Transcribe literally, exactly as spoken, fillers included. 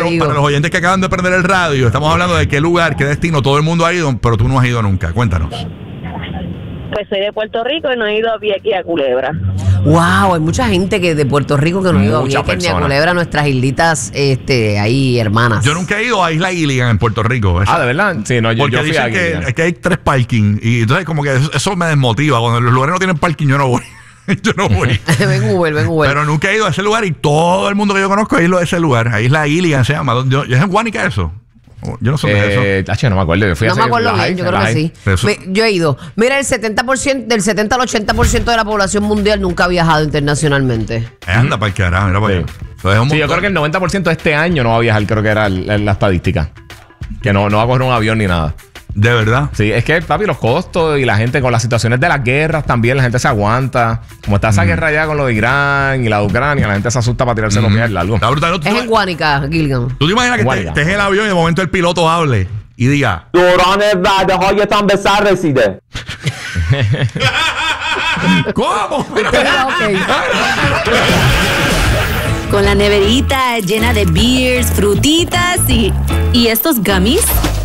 para, para los oyentes que acaban de prender el radio, estamos hablando de qué lugar, qué destino todo el mundo ha ido, pero tú no has ido nunca. Cuéntanos. Pues soy de Puerto Rico y no he ido a Vieques y a Culebra. Wow, hay mucha gente que de Puerto Rico que no ha ido a Muchas Vieques ni a personas. Culebra, nuestras islitas este, ahí hermanas. Yo nunca he ido a Isla Gilligan en Puerto Rico. Esa- Ah, ¿de verdad? Sí, no, yo, Porque yo fui dicen a que, Gilligan. que hay tres parking y entonces como que eso, eso me desmotiva. Cuando los lugares no tienen parking yo no voy. Yo no voy. ven Uber, ven Uber. Pero nunca he ido a ese lugar y todo el mundo que yo conozco ha ido a ese lugar. A Isla Gilligan se llama. Yo, ¿Es en Guánica eso? Yo no sé qué es eso. Eh, tacho, no me acuerdo. Yo fui a No me hacer acuerdo la bien, high, yo la creo que high. sí. Eso. Me- yo he ido. Mira, el setenta por ciento, del setenta al ochenta por ciento de la población mundial nunca ha viajado internacionalmente. Eh, anda para el carajo, mira para Sí. allá. Eso es un Sí, yo montón. creo que el noventa por ciento de este año no va a viajar, creo que era la, la estadística. Que no, no va a coger un avión ni nada. De verdad. Sí, es que, papi, los costos y la gente con las situaciones de las guerras también, la gente se aguanta. Como está esa guerra ya con lo de Irán y la de Ucrania, la gente se asusta para tirarse los pies largos. Está brutal. ¿Tú, Es te- en Guánica, Gilligan. ¿Tú te imaginas que te- Guánica. estés en el avión y de momento el piloto hable y diga دوران وعده هایتان به سر رسیده. ¿cómo? Con la neverita llena de beers, frutitas y... ¿Y estos gummies?